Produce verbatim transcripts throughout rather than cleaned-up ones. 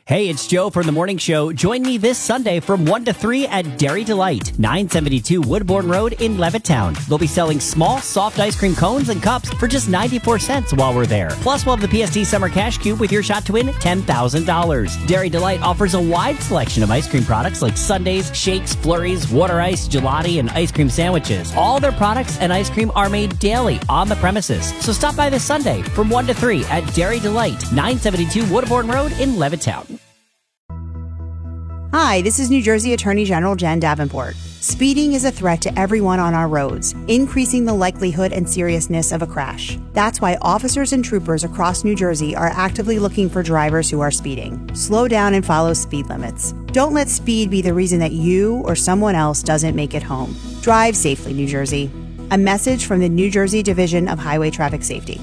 Hey, it's Joe from The Morning Show. Join me this Sunday from one to three at Dairy Delight, nine seventy-two Woodbourne Road in Levittown. They'll be selling small, soft ice cream cones and cups for just ninety-four cents while we're there. Plus, we'll have the P S T Summer Cash Cube with your shot to win ten thousand dollars. Dairy Delight offers a wide selection of ice cream products like sundaes, shakes, flurries, water ice, gelati, and ice cream sandwiches. All their products and ice cream are made daily on the premises. So stop by this Sunday from one to three at Dairy Delight, nine seventy-two Woodbourne Road in Levittown. Hi, this is New Jersey Attorney General Jen Davenport. Speeding is a threat to everyone on our roads, increasing the likelihood and seriousness of a crash. That's why officers and troopers across New Jersey are actively looking for drivers who are speeding. Slow down and follow speed limits. Don't let speed be the reason that you or someone else doesn't make it home. Drive safely, New Jersey. A message from the New Jersey Division of Highway Traffic Safety.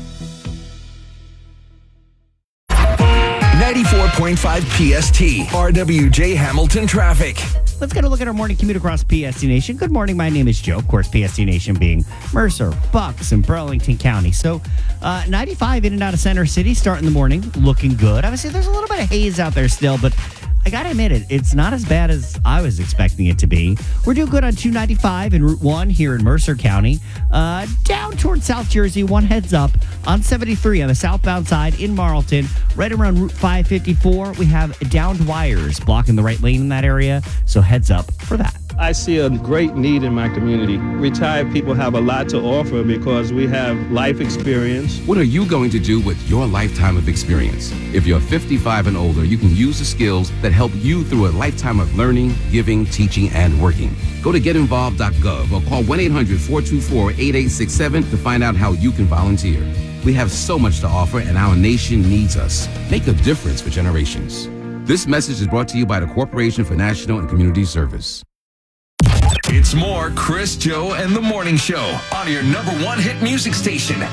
ninety-four point five P S T, R W J Hamilton Traffic. Let's get a look at our morning commute across P S T Nation. Good morning, my name is Joe. Of course, P S T Nation being Mercer, Bucks, and Burlington County. So, uh, ninety-five in and out of Center City, starting the morning, looking good. Obviously, there's a little bit of haze out there still, but I gotta admit it, it's not as bad as I was expecting it to be. We're doing good on two ninety-five and Route one here in Mercer County. Uh, down towards South Jersey, one heads up on seventy-three on the southbound side in Marlton. Right around Route five fifty-four, we have downed wires blocking the right lane in that area, so heads up for that. I see a great need in my community. Retired people have a lot to offer because we have life experience. What are you going to do with your lifetime of experience? If you're fifty-five and older, you can use the skills that help you through a lifetime of learning, giving, teaching, and working. Go to get involved dot gov or call one eight hundred four two four eight eight six seven to find out how you can volunteer. We have so much to offer and our nation needs us. Make a difference for generations. This message is brought to you by the Corporation for National and Community Service. It's more Chris, Joe, and the Morning Show on your number one hit music station,